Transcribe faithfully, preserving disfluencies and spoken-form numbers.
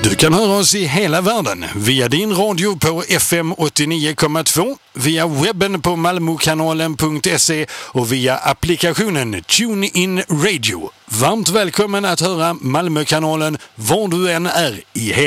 Du kan höra oss i hela världen via din radio på F M åttionio komma två, via webben på malmokanalen punkt se och via applikationen TuneIn Radio. Varmt välkommen att höra Malmökanalen var du än är i hela